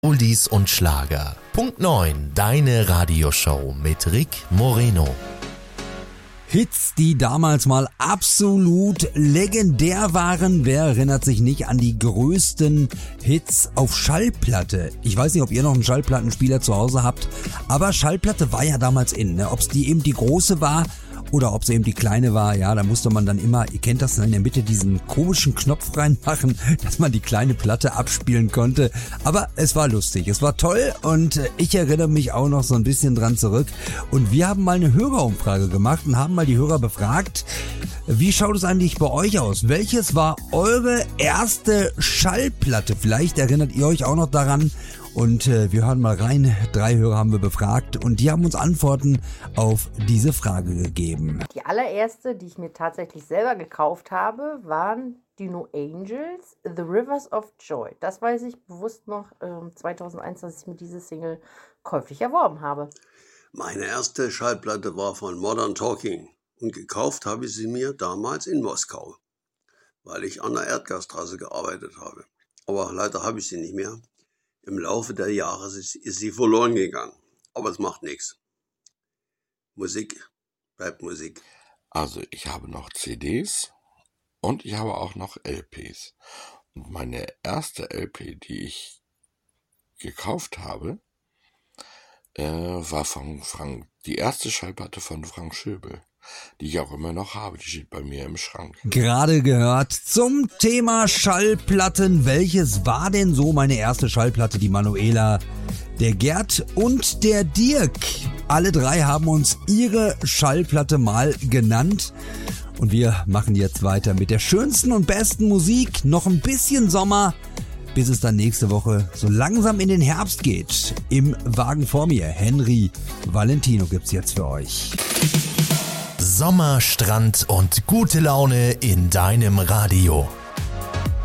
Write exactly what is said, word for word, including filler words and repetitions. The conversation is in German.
Oldies und Schlager. Punkt neun, deine Radioshow mit Rick Moreno. Hits, die damals mal absolut legendär waren. Wer erinnert sich nicht an die größten Hits auf Schallplatte? Ich weiß nicht, ob ihr noch einen Schallplattenspieler zu Hause habt, aber Schallplatte war ja damals in, ne? Ob es die eben die große war oder ob es eben die kleine war, ja, da musste man dann immer, ihr kennt das, in der Mitte diesen komischen Knopf reinmachen, dass man die kleine Platte abspielen konnte. Aber es war lustig, es war toll und ich erinnere mich auch noch so ein bisschen dran zurück. Und wir haben mal eine Hörerumfrage gemacht und haben mal die Hörer befragt, wie schaut es eigentlich bei euch aus? Welches war eure erste Schallplatte? Vielleicht erinnert ihr euch auch noch daran. Und äh, wir hören mal rein, drei Hörer haben wir befragt und die haben uns Antworten auf diese Frage gegeben. Die allererste, die ich mir tatsächlich selber gekauft habe, waren die No Angels, The Rivers of Joy. Das weiß ich bewusst noch ähm, zweitausendeins, dass ich mir diese Single käuflich erworben habe. Meine erste Schallplatte war von Modern Talking und gekauft habe ich sie mir damals in Moskau, weil ich an der Erdgastrasse gearbeitet habe. Aber leider habe ich sie nicht mehr. Im Laufe der Jahre ist, ist sie verloren gegangen. Aber es macht nichts. Musik bleibt Musik. Also ich habe noch C Ds und ich habe auch noch L Ps. Und meine erste L P, die ich gekauft habe, äh, war von Frank, die erste Schallplatte von Frank Schöbel, die ich auch immer noch habe, die steht bei mir im Schrank. Gerade gehört zum Thema Schallplatten. Welches war denn so meine erste Schallplatte? Die Manuela, der Gerd und der Dirk. Alle drei haben uns ihre Schallplatte mal genannt. Und wir machen jetzt weiter mit der schönsten und besten Musik. Noch ein bisschen Sommer, bis es dann nächste Woche so langsam in den Herbst geht. Im Wagen vor mir, Henry Valentino gibt's jetzt für euch. Sommer, Strand und gute Laune in deinem Radio.